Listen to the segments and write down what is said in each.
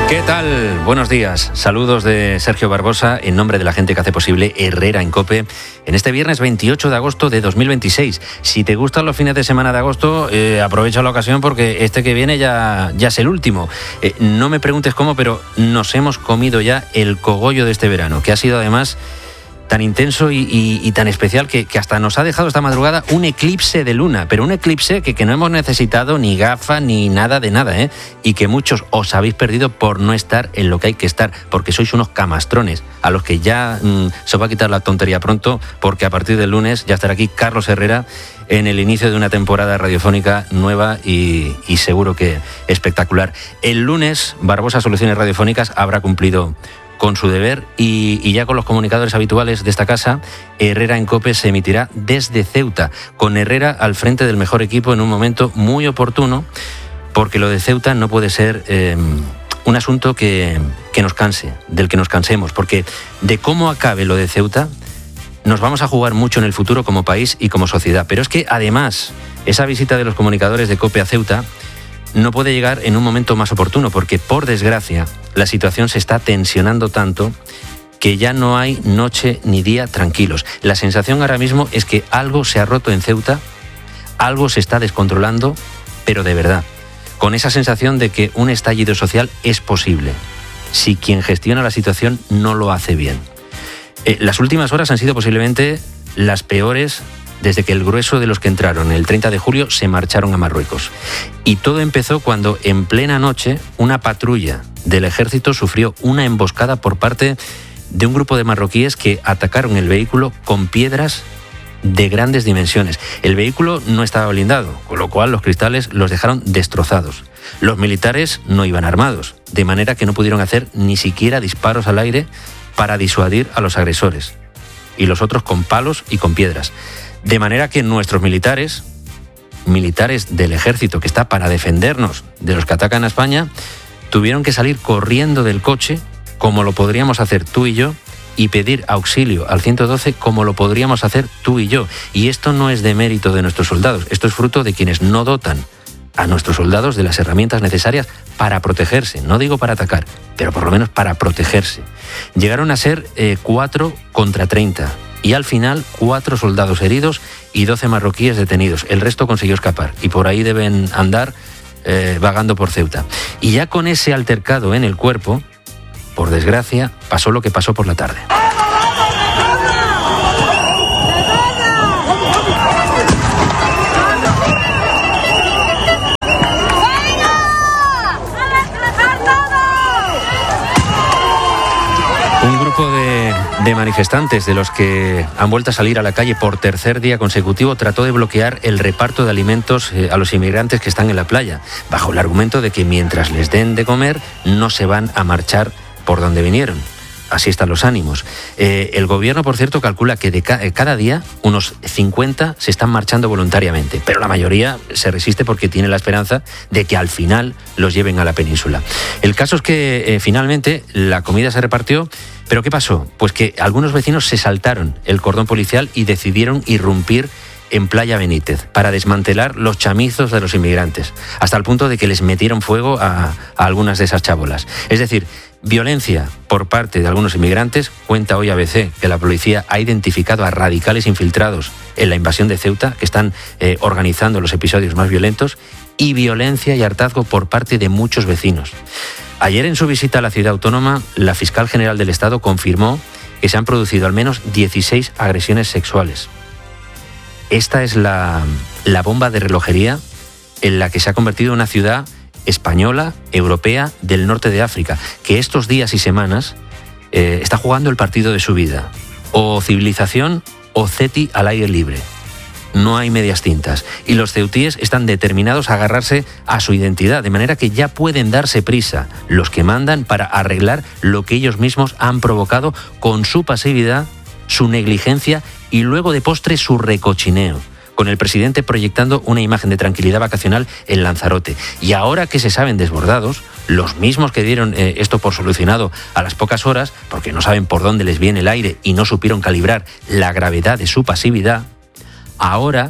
¿Qué tal? Buenos días. Saludos de Sergio Barbosa en nombre de la gente que hace posible Herrera en COPE en este viernes 28 de agosto de 2026. Si te gustan los fines de semana de agosto, aprovecha la ocasión porque este que viene ya es el último. No me preguntes cómo, pero nos hemos comido ya el cogollo de este verano, que ha sido además tan intenso y tan especial que hasta nos ha dejado esta madrugada un eclipse de luna, pero un eclipse que no hemos necesitado ni gafa ni nada de nada, y que muchos os habéis perdido por no estar en lo que hay que estar, porque sois unos camastrones a los que ya se os va a quitar la tontería pronto, porque a partir del lunes ya estará aquí Carlos Herrera en el inicio de una temporada radiofónica nueva y seguro que espectacular. El lunes Barbosa Soluciones Radiofónicas habrá cumplido con su deber y ya con los comunicadores habituales de esta casa, Herrera en COPE se emitirá desde Ceuta, con Herrera al frente del mejor equipo en un momento muy oportuno, porque lo de Ceuta no puede ser un asunto que nos canse, del que nos cansemos, porque de cómo acabe lo de Ceuta nos vamos a jugar mucho en el futuro como país y como sociedad. Pero es que además esa visita de los comunicadores de COPE a Ceuta no puede llegar en un momento más oportuno, porque por desgracia la situación se está tensionando tanto que ya no hay noche ni día tranquilos. La sensación ahora mismo es que algo se ha roto en Ceuta, algo se está descontrolando, pero de verdad, con esa sensación de que un estallido social es posible, si quien gestiona la situación no lo hace bien. Las últimas horas han sido posiblemente las peores desde que el grueso de los que entraron el 30 de julio se marcharon a Marruecos. Y todo empezó cuando en plena noche una patrulla del ejército sufrió una emboscada por parte de un grupo de marroquíes que atacaron el vehículo con piedras de grandes dimensiones. El vehículo no estaba blindado, con lo cual los cristales los dejaron destrozados. Los militares no iban armados, de manera que no pudieron hacer ni siquiera disparos al aire para disuadir a los agresores. Y los otros con palos y con piedras. De manera que nuestros militares del ejército que está para defendernos de los que atacan a España, tuvieron que salir corriendo del coche, como lo podríamos hacer tú y yo, y pedir auxilio al 112 como lo podríamos hacer tú y yo. Y esto no es de mérito de nuestros soldados, esto es fruto de quienes no dotan a nuestros soldados de las herramientas necesarias para protegerse. No digo para atacar, pero por lo menos para protegerse. Llegaron a ser 4 contra 30. Y al final 4 soldados heridos y 12 marroquíes detenidos. El resto consiguió escapar y por ahí deben andar vagando por Ceuta. Y ya con ese altercado en el cuerpo, por desgracia, pasó lo que pasó por la tarde. Un grupo de manifestantes, de los que han vuelto a salir a la calle por tercer día consecutivo, trató de bloquear el reparto de alimentos a los inmigrantes que están en la playa, bajo el argumento de que mientras les den de comer no se van a marchar por donde vinieron. Así están los ánimos. El gobierno, por cierto, calcula que de cada día unos 50 se están marchando voluntariamente, pero la mayoría se resiste porque tiene la esperanza de que al final los lleven a la península. El caso es que finalmente la comida se repartió, pero ¿qué pasó? Pues que algunos vecinos se saltaron el cordón policial y decidieron irrumpir en Playa Benítez para desmantelar los chamizos de los inmigrantes, hasta el punto de que les metieron fuego a algunas de esas chabolas. Es decir, violencia por parte de algunos inmigrantes. Cuenta hoy ABC que la policía ha identificado a radicales infiltrados en la invasión de Ceuta que están organizando los episodios más violentos, y violencia y hartazgo por parte de muchos vecinos. Ayer, en su visita a la ciudad autónoma, la fiscal general del Estado confirmó que se han producido al menos 16 agresiones sexuales. Esta es la bomba de relojería en la que se ha convertido una ciudad española, europea, del norte de África, que estos días y semanas está jugando el partido de su vida. O civilización o CETI al aire libre. No hay medias tintas. Y los ceutíes están determinados a agarrarse a su identidad, de manera que ya pueden darse prisa los que mandan para arreglar lo que ellos mismos han provocado con su pasividad, su negligencia y luego de postre su recochineo, con el presidente proyectando una imagen de tranquilidad vacacional en Lanzarote. Y ahora que se saben desbordados, los mismos que dieron esto por solucionado a las pocas horas, porque no saben por dónde les viene el aire y no supieron calibrar la gravedad de su pasividad, ahora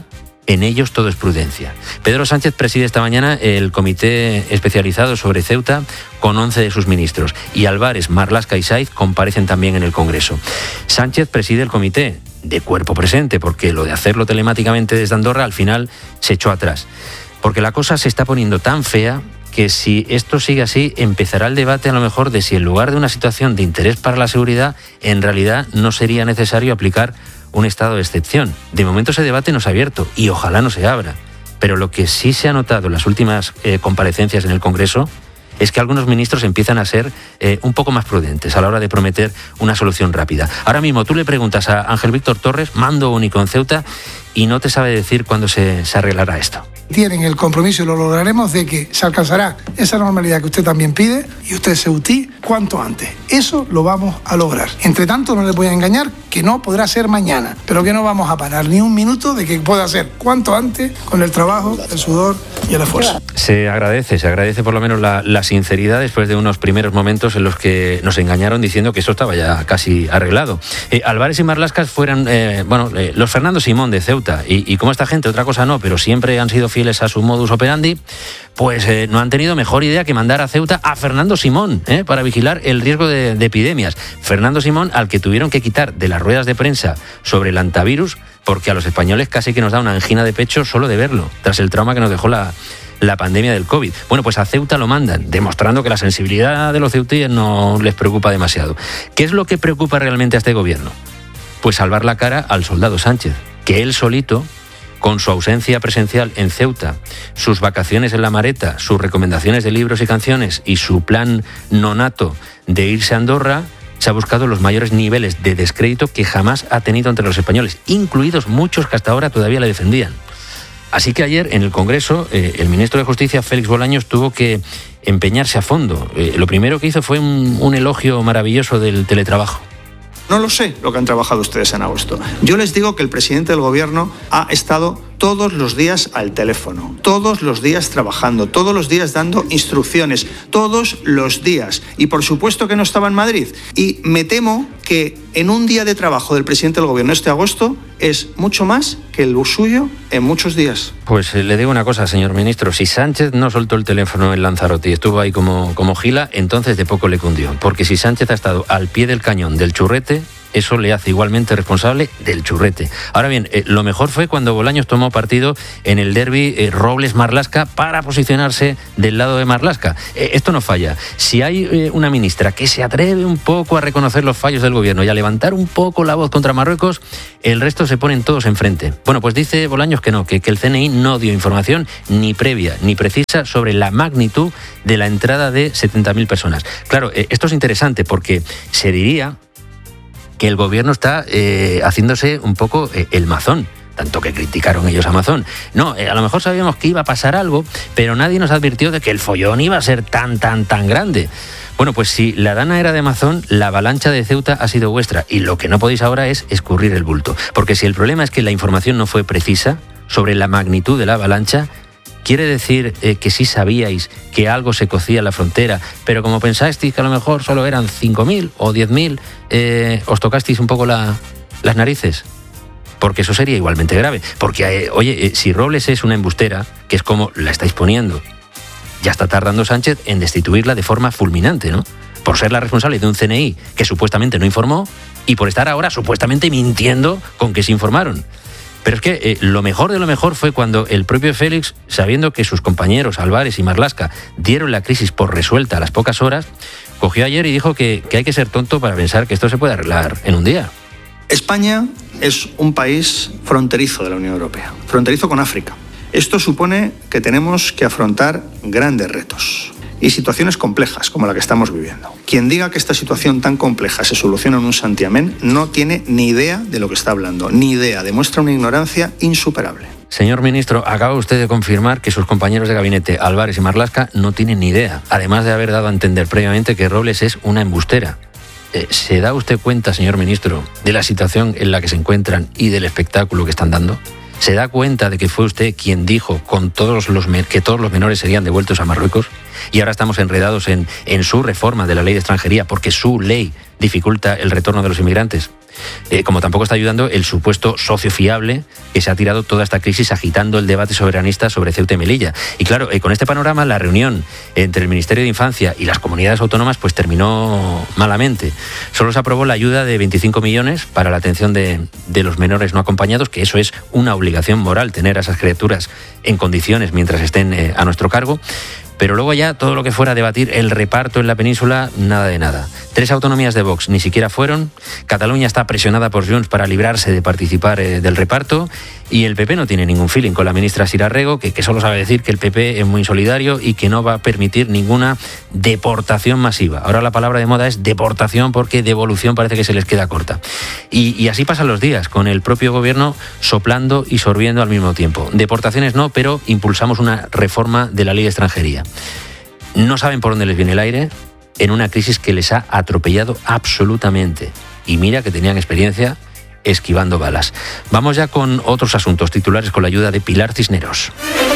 En ellos todo es prudencia. Pedro Sánchez preside esta mañana el comité especializado sobre Ceuta con 11 de sus ministros. Y Álvarez, Marlaska y Saiz comparecen también en el Congreso. Sánchez preside el comité de cuerpo presente, porque lo de hacerlo telemáticamente desde Andorra al final se echó atrás. Porque la cosa se está poniendo tan fea que si esto sigue así, empezará el debate a lo mejor de si en lugar de una situación de interés para la seguridad, en realidad no sería necesario aplicar un estado de excepción. De momento ese debate no se ha abierto y ojalá no se abra. Pero lo que sí se ha notado en las últimas comparecencias en el Congreso es que algunos ministros empiezan a ser un poco más prudentes a la hora de prometer una solución rápida. Ahora mismo tú le preguntas a Ángel Víctor Torres, mando único en Ceuta, y no te sabe decir cuándo se arreglará esto. Tienen el compromiso, y lo lograremos, de que se alcanzará esa normalidad que usted también pide y usted ceutí cuanto antes. Eso lo vamos a lograr. Entre tanto, no les voy a engañar que no podrá ser mañana, pero que no vamos a parar ni un minuto de que pueda ser cuanto antes con el trabajo, el sudor y el esfuerzo. Se agradece por lo menos la sinceridad después de unos primeros momentos en los que nos engañaron diciendo que esto estaba ya casi arreglado. Álvarez y Marlaska fueran los Fernando Simón de Ceuta, y como esta gente, otra cosa no, pero siempre han sido fieles a su modus operandi, pues no han tenido mejor idea que mandar a Ceuta a Fernando Simón para vigilar el riesgo de epidemias. Fernando Simón, al que tuvieron que quitar de las ruedas de prensa sobre el antivirus, porque a los españoles casi que nos da una angina de pecho solo de verlo, tras el trauma que nos dejó la pandemia del COVID. Bueno, pues a Ceuta lo mandan, demostrando que la sensibilidad de los ceutíes no les preocupa demasiado. ¿Qué es lo que preocupa realmente a este gobierno? Pues salvar la cara al soldado Sánchez, que él solito, con su ausencia presencial en Ceuta, sus vacaciones en La Mareta, sus recomendaciones de libros y canciones y su plan nonato de irse a Andorra, se ha buscado los mayores niveles de descrédito que jamás ha tenido entre los españoles, incluidos muchos que hasta ahora todavía le defendían. Así que ayer en el Congreso el ministro de Justicia, Félix Bolaños, tuvo que empeñarse a fondo. Lo primero que hizo fue un elogio maravilloso del teletrabajo. No lo sé lo que han trabajado ustedes en agosto. Yo les digo que el presidente del gobierno ha estado todos los días al teléfono, todos los días trabajando, todos los días dando instrucciones, todos los días. Y por supuesto que no estaba en Madrid. Y me temo que en un día de trabajo del presidente del gobierno este agosto es mucho más que el suyo en muchos días. Pues le digo una cosa, señor ministro. Si Sánchez no soltó el teléfono en Lanzarote y estuvo ahí como gila, entonces de poco le cundió. Porque si Sánchez ha estado al pie del cañón del churrete, eso le hace igualmente responsable del churrete. Ahora bien, lo mejor fue cuando Bolaños tomó partido en el derbi Robles-Marlaska para posicionarse del lado de Marlaska. Esto no falla. Si hay una ministra que se atreve un poco a reconocer los fallos del gobierno y a levantar un poco la voz contra Marruecos, el resto se ponen todos enfrente. Bueno, pues dice Bolaños que no, que el CNI no dio información ni previa ni precisa sobre la magnitud de la entrada de 70.000 personas. Claro, esto es interesante porque se diría que el gobierno está haciéndose un poco el mazón, tanto que criticaron ellos a Mazón. No, a lo mejor sabíamos que iba a pasar algo, pero nadie nos advirtió de que el follón iba a ser tan grande. Bueno, pues si la dana era de Mazón, la avalancha de Ceuta ha sido vuestra, y lo que no podéis ahora es escurrir el bulto, porque si el problema es que la información no fue precisa sobre la magnitud de la avalancha, ¿quiere decir que sí sabíais que algo se cocía en la frontera, pero como pensasteis que a lo mejor solo eran 5.000 o 10.000, os tocasteis un poco las narices? Porque eso sería igualmente grave. Porque, si Robles es una embustera, que es como la estáis poniendo, ya está tardando Sánchez en destituirla de forma fulminante, ¿no? Por ser la responsable de un CNI que supuestamente no informó y por estar ahora supuestamente mintiendo con que se informaron. Pero es que lo mejor de lo mejor fue cuando el propio Félix, sabiendo que sus compañeros Álvarez y Marlaska dieron la crisis por resuelta a las pocas horas, cogió ayer y dijo que hay que ser tonto para pensar que esto se puede arreglar en un día. España es un país fronterizo de la Unión Europea, fronterizo con África. Esto supone que tenemos que afrontar grandes retos y situaciones complejas como la que estamos viviendo. Quien diga que esta situación tan compleja se soluciona en un santiamén no tiene ni idea de lo que está hablando, ni idea, demuestra una ignorancia insuperable. Señor ministro, acaba usted de confirmar que sus compañeros de gabinete, Álvarez y Marlaska, no tienen ni idea, además de haber dado a entender previamente que Robles es una embustera. ¿Se da usted cuenta, señor ministro, de la situación en la que se encuentran y del espectáculo que están dando? ¿Se da cuenta de que fue usted quien dijo que todos los menores serían devueltos a Marruecos? Y ahora estamos enredados en su reforma de la ley de extranjería porque su ley dificulta el retorno de los inmigrantes. Como tampoco está ayudando el supuesto socio fiable que se ha tirado toda esta crisis agitando el debate soberanista sobre Ceuta y Melilla. Y claro, con este panorama, la reunión entre el Ministerio de Infancia y las comunidades autónomas pues terminó malamente. Solo se aprobó la ayuda de 25 millones para la atención de los menores no acompañados, que eso es una obligación moral, tener a esas criaturas en condiciones mientras estén a nuestro cargo. Pero luego ya todo lo que fuera a debatir el reparto en la península, nada de nada. 3 autonomías de Vox ni siquiera fueron. Cataluña está presionada por Junts para librarse de participar del reparto. Y el PP no tiene ningún feeling con la ministra Sira Rego, que solo sabe decir que el PP es muy solidario y que no va a permitir ninguna deportación masiva. Ahora la palabra de moda es deportación, porque devolución parece que se les queda corta. Y así pasan los días, con el propio gobierno soplando y sorbiendo al mismo tiempo. Deportaciones no, pero impulsamos una reforma de la ley de extranjería. No saben por dónde les viene el aire en una crisis que les ha atropellado absolutamente. Y mira que tenían experiencia esquivando balas. Vamos ya con otros asuntos titulares con la ayuda de Pilar Cisneros.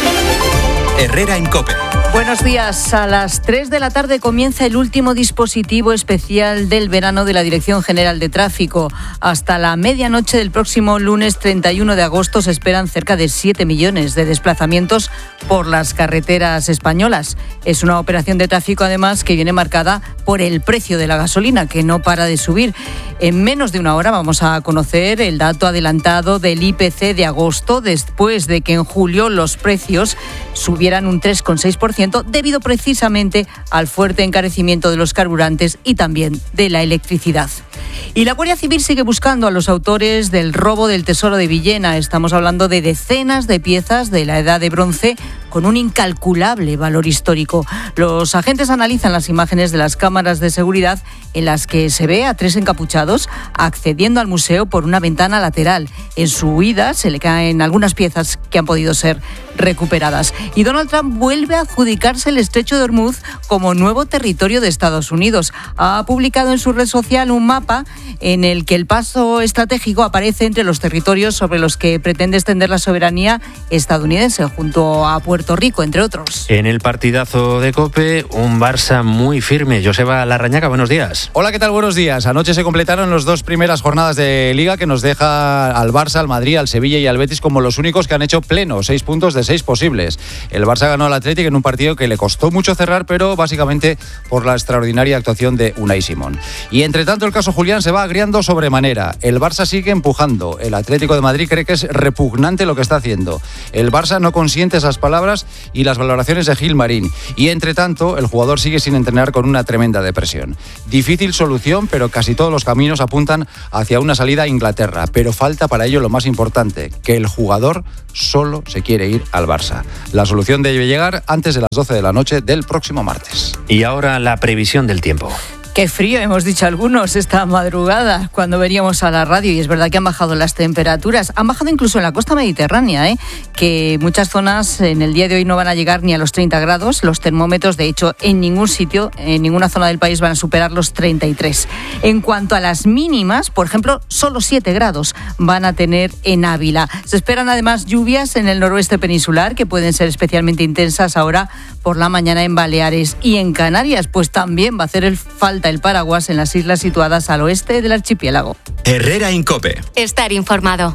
Herrera en COPE. Buenos días. A las 3 de la tarde comienza el último dispositivo especial del verano de la Dirección General de Tráfico. Hasta la medianoche del próximo lunes 31 de agosto se esperan cerca de 7 millones de desplazamientos por las carreteras españolas. Es una operación de tráfico, además, que viene marcada por el precio de la gasolina, que no para de subir. En menos de una hora vamos a conocer el dato adelantado del IPC de agosto, después de que en julio los precios subieran un 3,6%, debido precisamente al fuerte encarecimiento de los carburantes y también de la electricidad. Y la Guardia Civil sigue buscando a los autores del robo del Tesoro de Villena. Estamos hablando de decenas de piezas de la Edad de Bronce con un incalculable valor histórico. Los agentes analizan las imágenes de las cámaras de seguridad en las que se ve a 3 encapuchados accediendo al museo por una ventana lateral. En su huida se le caen algunas piezas que han podido ser recuperadas. Y Donald Trump vuelve a adjudicarse el Estrecho de Hormuz como nuevo territorio de Estados Unidos. Ha publicado en su red social un mapa en el que el paso estratégico aparece entre los territorios sobre los que pretende extender la soberanía estadounidense, junto a Puerto Rico, entre otros. En el partidazo de COPE, un Barça muy firme. Joseba Larrañaga, buenos días. Hola, ¿qué tal? Buenos días. Anoche se completaron las 2 primeras jornadas de Liga, que nos deja al Barça, al Madrid, al Sevilla y al Betis como los únicos que han hecho pleno, 6 puntos de 6 posibles. El Barça ganó al Athletic en un partido que le costó mucho cerrar, pero básicamente por la extraordinaria actuación de Unai Simón. Y entre tanto, el caso Julián se va agriando sobremanera. El Barça sigue empujando. El Atlético de Madrid cree que es repugnante lo que está haciendo. El Barça no consiente esas palabras y las valoraciones de Gil Marín. Y entre tanto, el jugador sigue sin entrenar con una tremenda depresión. Difícil solución, pero casi todos los caminos apuntan hacia una salida a Inglaterra. Pero falta para ello lo más importante, que el jugador solo se quiere ir al Barça. La solución debe llegar antes de las 12 de la noche del próximo martes. Y ahora la previsión del tiempo. Qué frío, hemos dicho algunos esta madrugada cuando veníamos a la radio, y es verdad que han bajado las temperaturas. Han bajado incluso en la costa mediterránea, que muchas zonas en el día de hoy no van a llegar ni a los 30 grados. Los termómetros, de hecho, en ningún sitio, en ninguna zona del país van a superar los 33. En cuanto a las mínimas, por ejemplo, solo 7 grados van a tener en Ávila. Se esperan además lluvias en el noroeste peninsular, que pueden ser especialmente intensas ahora por la mañana en Baleares y en Canarias, pues también va a hacer falta el paraguas en las islas situadas al oeste del archipiélago. Herrera en COPE. Estar informado.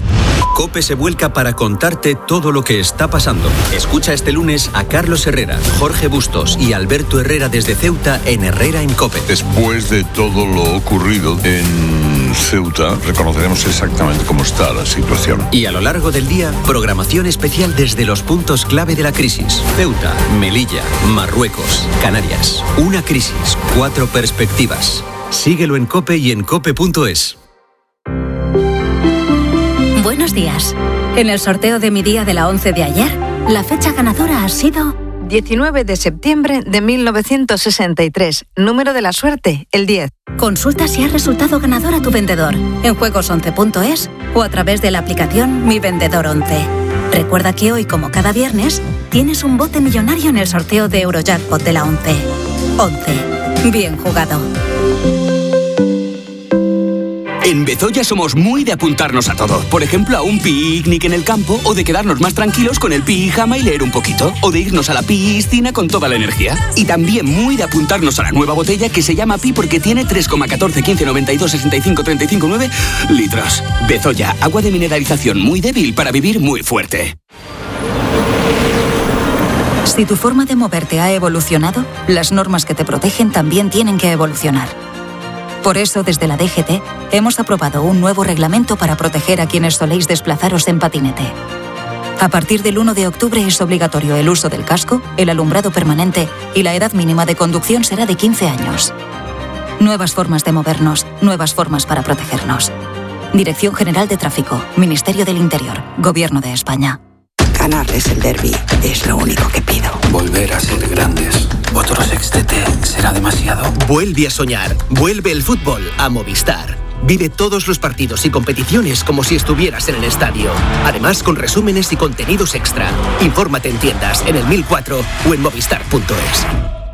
COPE se vuelca para contarte todo lo que está pasando. Escucha este lunes a Carlos Herrera, Jorge Bustos y Alberto Herrera desde Ceuta en Herrera en COPE. Después de todo lo ocurrido en Ceuta, reconoceremos exactamente cómo está la situación. Y a lo largo del día, programación especial desde los puntos clave de la crisis. Ceuta, Melilla, Marruecos, Canarias. Una crisis, 4 perspectivas. Síguelo en COPE y en cope.es. Buenos días. En el sorteo de mi día de la 11 de ayer, la fecha ganadora ha sido 19 de septiembre de 1963. Número de la suerte, el 10. Consulta si has resultado ganador a tu vendedor en juegos11.es o a través de la aplicación Mi Vendedor 11. Recuerda que hoy, como cada viernes, tienes un bote millonario en el sorteo de Eurojackpot de la 11. 11. Bien jugado. En Bezoya somos muy de apuntarnos a todo. Por ejemplo, a un picnic en el campo, o de quedarnos más tranquilos con el pijama y leer un poquito, o de irnos a la piscina con toda la energía. Y también muy de apuntarnos a la nueva botella que se llama Pi porque tiene 3,14, 15, 92, 65, 35, 9 litros. Bezoya, agua de mineralización muy débil para vivir muy fuerte. Si tu forma de moverte ha evolucionado, las normas que te protegen también tienen que evolucionar. Por eso, desde la DGT, hemos aprobado un nuevo reglamento para proteger a quienes soléis desplazaros en patinete. A partir del 1 de octubre es obligatorio el uso del casco, el alumbrado permanente y la edad mínima de conducción será de 15 años. Nuevas formas de movernos, nuevas formas para protegernos. Dirección General de Tráfico, Ministerio del Interior, Gobierno de España. Ganarles el derbi es lo único que pido. Volver a ser grandes. Otro sextete será demasiado. Vuelve a soñar. Vuelve el fútbol a Movistar. Vive todos los partidos y competiciones como si estuvieras en el estadio. Además, con resúmenes y contenidos extra. Infórmate en tiendas, en el 1004 o en movistar.es.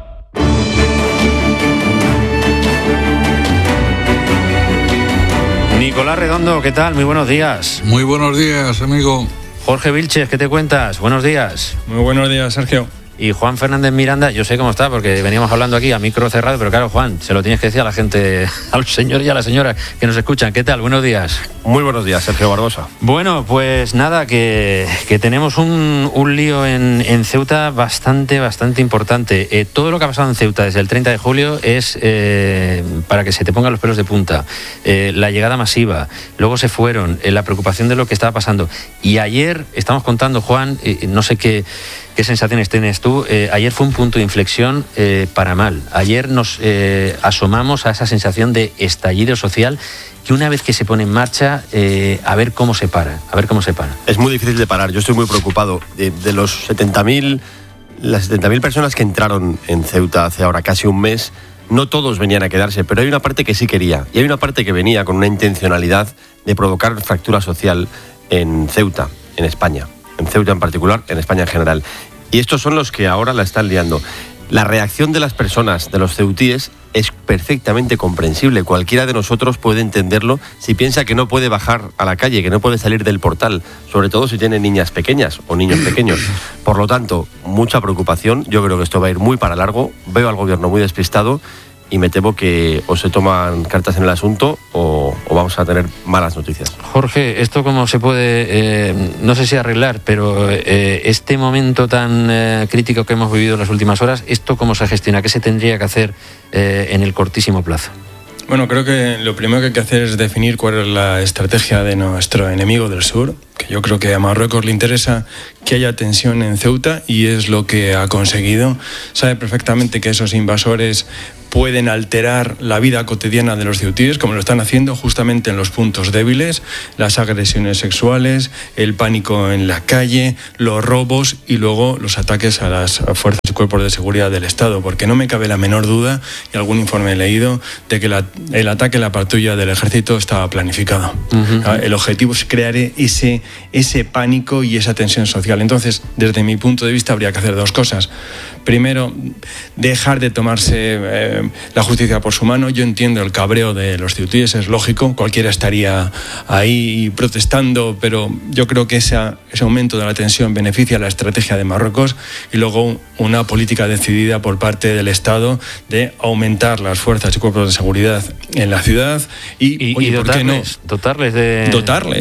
Nicolás Redondo, ¿qué tal? Muy buenos días. Muy buenos días, amigo. Jorge Vilches, ¿qué te cuentas? Buenos días. Muy buenos días, Sergio. Y Juan Fernández Miranda, yo sé cómo está, porque veníamos hablando aquí a micro cerrado, pero claro, Juan, se lo tienes que decir a la gente, al señor y a la señora que nos escuchan. ¿Qué tal? Buenos días. Muy buenos días, Sergio Barbosa. Bueno, pues nada, que tenemos un lío en Ceuta bastante importante. Todo lo que ha pasado en Ceuta desde el 30 de julio es para que se te pongan los pelos de punta. La llegada masiva, luego se fueron, la preocupación de lo que estaba pasando. Y ayer, estamos contando, Juan, no sé qué sensaciones tienes tú. Ayer fue un punto de inflexión para mal. Ayer nos asomamos a esa sensación de estallido social que una vez que se pone en marcha, a ver cómo se para. Es muy difícil de parar. Yo estoy muy preocupado. De los 70.000, las 70.000 personas que entraron en Ceuta hace ahora casi un mes, no todos venían a quedarse, pero hay una parte que sí quería. Y hay una parte que venía con una intencionalidad de provocar fractura social en Ceuta, en España. En Ceuta en particular, en España en general. Y estos son los que ahora la están liando. La reacción de las personas, de los ceutíes, es perfectamente comprensible. Cualquiera de nosotros puede entenderlo si piensa que no puede bajar a la calle, que no puede salir del portal, sobre todo si tiene niñas pequeñas o niños pequeños. Por lo tanto, mucha preocupación. Yo creo que esto va a ir muy para largo. Veo al gobierno muy despistado y me temo que o se toman cartas en el asunto o vamos a tener malas noticias. Jorge, ¿esto cómo se puede, no sé si arreglar, pero este momento tan crítico que hemos vivido en las últimas horas, ¿esto cómo se gestiona? ¿Qué se tendría que hacer en el cortísimo plazo? Bueno, creo que lo primero que hay que hacer es definir cuál es la estrategia de nuestro enemigo del sur, que yo creo que a Marruecos le interesa que haya tensión en Ceuta y es lo que ha conseguido. Sabe perfectamente que esos invasores pueden alterar la vida cotidiana de los ceutíes, como lo están haciendo justamente en los puntos débiles, las agresiones sexuales, el pánico en la calle, los robos y luego los ataques a las fuerzas y cuerpos de seguridad del Estado, porque no me cabe la menor duda, y algún informe he leído, de que el ataque a la patrulla del ejército estaba planificado. Uh-huh. El objetivo es crear ese pánico y esa tensión social. Entonces, desde mi punto de vista, habría que hacer dos cosas. Primero, dejar de tomarse la justicia por su mano. Yo entiendo el cabreo de los ceutíes, es lógico, cualquiera estaría ahí protestando, pero yo creo que ese aumento de la tensión beneficia a la estrategia de Marruecos y luego una política decidida por parte del Estado de aumentar las fuerzas y cuerpos de seguridad en la ciudad y dotarles de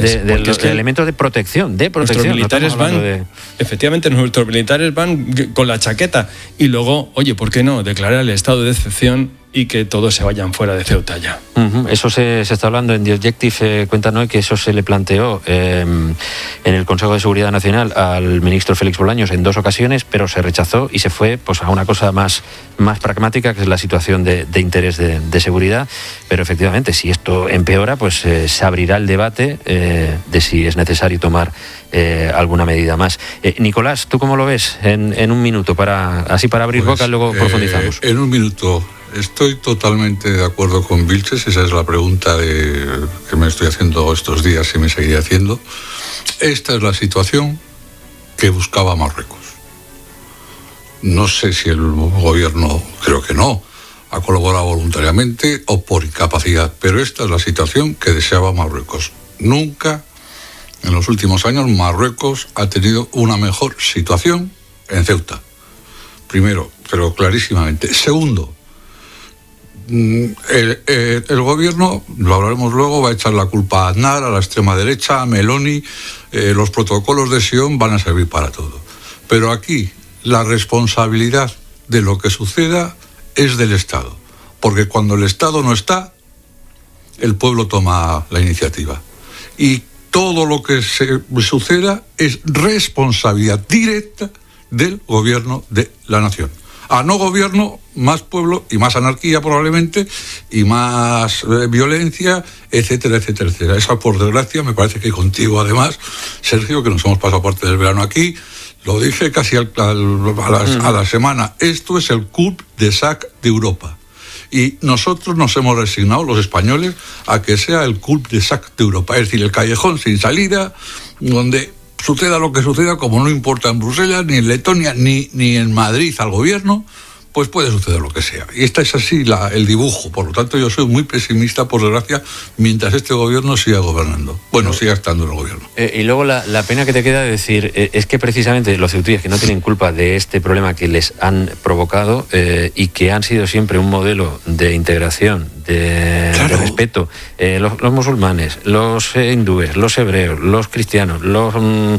los elementos de protección. Nuestros militares efectivamente, nuestros militares van con la chaqueta y luego, oye, ¿por qué no declarar el estado de excepción y que todos se vayan fuera de Ceuta ya? Uh-huh. Eso se está hablando en The Objective, cuéntanos que eso se le planteó en el Consejo de Seguridad Nacional al ministro Félix Bolaños en 2 ocasiones, pero se rechazó y se fue pues a una cosa más pragmática, que es la situación de interés de seguridad. Pero efectivamente, si esto empeora, pues se abrirá el debate de si es necesario tomar alguna medida más. Nicolás, ¿tú cómo lo ves en un minuto? Para abrir boca, luego profundizamos. En un minuto. Estoy totalmente de acuerdo con Vilches, esa es la pregunta que me estoy haciendo estos días y me seguiré haciendo. Esta es la situación que buscaba Marruecos. No sé si el gobierno, creo que no, ha colaborado voluntariamente o por incapacidad, pero esta es la situación que deseaba Marruecos. Nunca en los últimos años Marruecos ha tenido una mejor situación en Ceuta. Primero, pero clarísimamente. Segundo, el gobierno, lo hablaremos luego, va a echar la culpa a Aznar, a la extrema derecha, a Meloni. Los protocolos de Sion van a servir para todo. Pero aquí la responsabilidad de lo que suceda es del Estado. Porque cuando el Estado no está, el pueblo toma la iniciativa. Y todo lo que suceda es responsabilidad directa del gobierno de la nación. A no gobierno, más pueblo y más anarquía probablemente, y más violencia, etcétera, etcétera, etcétera. Esa, por desgracia, me parece que contigo además, Sergio, que nos hemos pasado parte del verano aquí, lo dije casi a la semana, esto es el cul-de-sac de Europa. Y nosotros nos hemos resignado, los españoles, a que sea el cul-de-sac de Europa. Es decir, el callejón sin salida, donde suceda lo que suceda, como no importa en Bruselas, ni en Letonia, ni en Madrid al gobierno, pues puede suceder lo que sea. Y esta es así el dibujo. Por lo tanto, yo soy muy pesimista, por desgracia, mientras este gobierno siga gobernando. Bueno, siga estando en el gobierno. Y luego la pena que te queda de decir es que precisamente los ceutíes que no tienen culpa de este problema que les han provocado y que han sido siempre un modelo de integración, de respeto, los musulmanes, los hindúes, los hebreos, los cristianos, los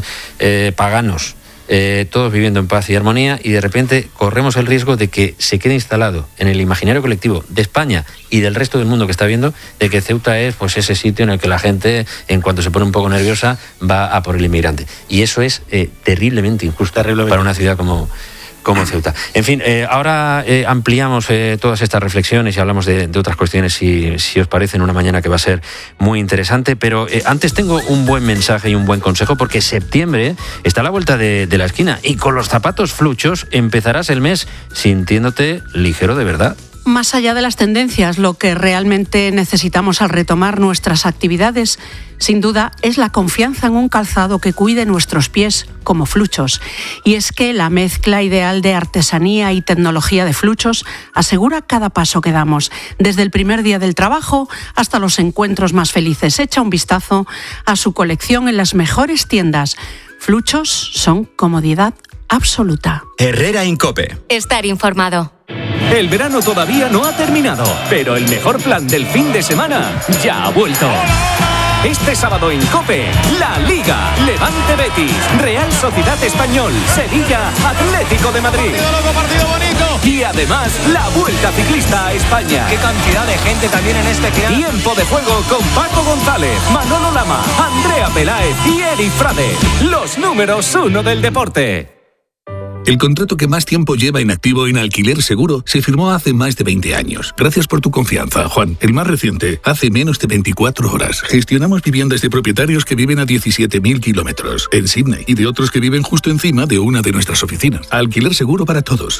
paganos, todos viviendo en paz y armonía, y de repente corremos el riesgo de que se quede instalado en el imaginario colectivo de España y del resto del mundo que está viendo, de que Ceuta es pues ese sitio en el que la gente, en cuanto se pone un poco nerviosa, va a por el inmigrante. Y eso es terriblemente injusto para una ciudad como Ceuta. En fin, ahora ampliamos todas estas reflexiones y hablamos de otras cuestiones, si os parece, en una mañana que va a ser muy interesante. Pero antes tengo un buen mensaje y un buen consejo, porque septiembre está a la vuelta de la esquina y con los zapatos fluchos empezarás el mes sintiéndote ligero de verdad. Más allá de las tendencias, lo que realmente necesitamos al retomar nuestras actividades, sin duda, es la confianza en un calzado que cuide nuestros pies como Fluchos. Y es que la mezcla ideal de artesanía y tecnología de Fluchos asegura cada paso que damos, desde el primer día del trabajo hasta los encuentros más felices. Echa un vistazo a su colección en las mejores tiendas. Fluchos son comodidad absoluta. Herrera en COPE. Estar informado. El verano todavía no ha terminado, pero el mejor plan del fin de semana ya ha vuelto. Este sábado en COPE, La Liga, Levante Betis, Real Sociedad Español, Sevilla, Atlético de Madrid. Partido bonito. Y además, la Vuelta Ciclista a España. Qué cantidad de gente también en este que... Tiempo de juego con Paco González, Manolo Lama, Andrea Peláez y Eri Frade. Los números 1 del deporte. El contrato que más tiempo lleva en activo en Alquiler Seguro se firmó hace más de 20 años. Gracias por tu confianza, Juan. El más reciente, hace menos de 24 horas. Gestionamos viviendas de propietarios que viven a 17.000 kilómetros en Sydney y de otros que viven justo encima de una de nuestras oficinas. Alquiler Seguro para todos.